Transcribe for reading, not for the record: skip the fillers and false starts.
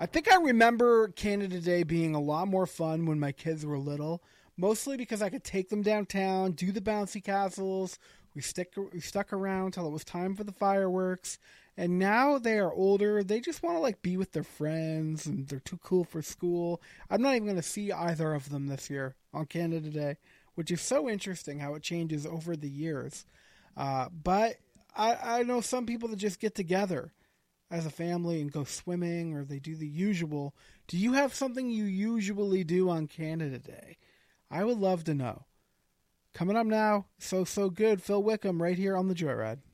think I remember Canada Day being a lot more fun when my kids were little, mostly because I could take them downtown, do the bouncy castles. We stuck around till it was time for the fireworks. And now they are older. They just want to like be with their friends, and they're too cool for school. I'm not even going to see either of them this year on Canada Day, which is so interesting how it changes over the years. But I know some people that just get together as a family and go swimming, or they do the usual. Do you have something you usually do on Canada Day? I would love to know. Coming up now, So Good, Phil Wickham right here on The Joyride.